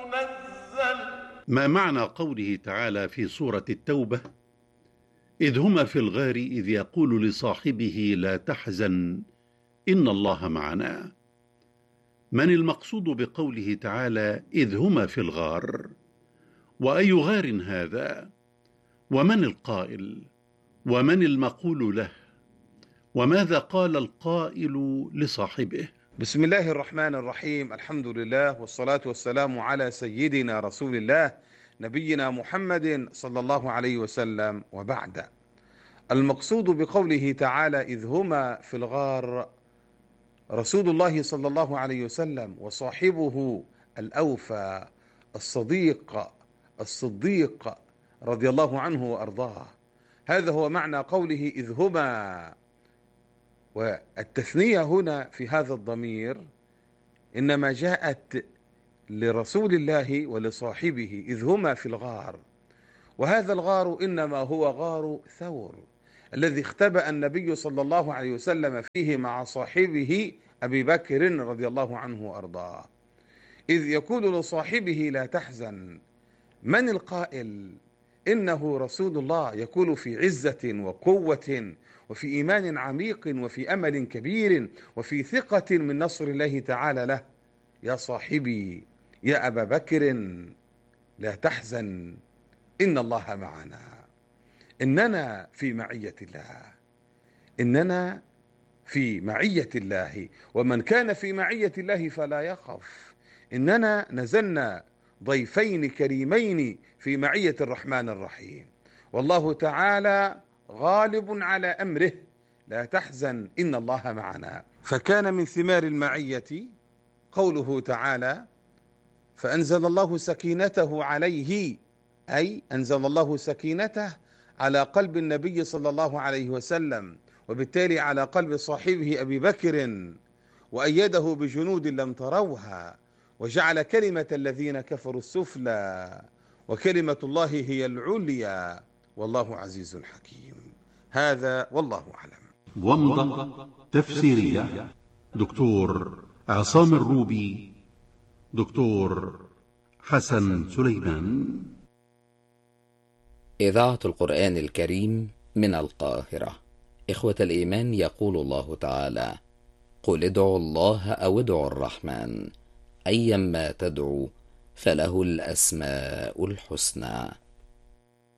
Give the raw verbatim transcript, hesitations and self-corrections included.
منزل. ما معنى قوله تعالى في سورة التوبة: إذ هما في الغار إذ يقول لصاحبه لا تحزن إن الله معنا؟ من المقصود بقوله تعالى إذ هما في الغار؟ وأي غار هذا؟ ومن القائل؟ ومن المقول له؟ وماذا قال القائل لصاحبه؟ بسم الله الرحمن الرحيم. الحمد لله والصلاة والسلام على سيدنا رسول الله نبينا محمد صلى الله عليه وسلم، وبعد. المقصود بقوله تعالى إذ هما في الغار رسول الله صلى الله عليه وسلم وصاحبه الأوفى الصديق الصديق رضي الله عنه وأرضاه. هذا هو معنى قوله إذ هما. والتثنية هنا في هذا الضمير إنما جاءت لرسول الله ولصاحبه إذ هما في الغار، وهذا الغار إنما هو غار ثور الذي اختبأ النبي صلى الله عليه وسلم فيه مع صاحبه أبي بكر رضي الله عنه وأرضاه، إذ يقول لصاحبه لا تحزن. من القائل؟ إنه رسول الله يقول في عزة وقوة وفي إيمان عميق وفي أمل كبير وفي ثقة من نصر الله تعالى له: يا صاحبي يا أبا بكر لا تحزن إن الله معنا. إننا في معية الله، إننا في معية الله، ومن كان في معية الله فلا يخف. إننا نزلنا ضيفين كريمين في معية الرحمن الرحيم، والله تعالى غالب على أمره. لا تحزن إن الله معنا. فكان من ثمار المعية قوله تعالى: فأنزل الله سكينته عليه، أي أنزل الله سكينته على قلب النبي صلى الله عليه وسلم، وبالتالي على قلب صاحبه أبي بكر، وأيده بجنود لم تروها، وجعل كلمة الذين كفروا السفلى وكلمة الله هي العليا والله عزيز حكيم. هذا والله أعلم. ومضة تفسيرية دكتور عصام الروبي، دكتور حسن سليمان. إذاعة القرآن الكريم من القاهرة. إخوة الإيمان، يقول الله تعالى: قل ادعوا الله أو ادعوا الرحمن أيما تدعوا فله الأسماء الحسنى.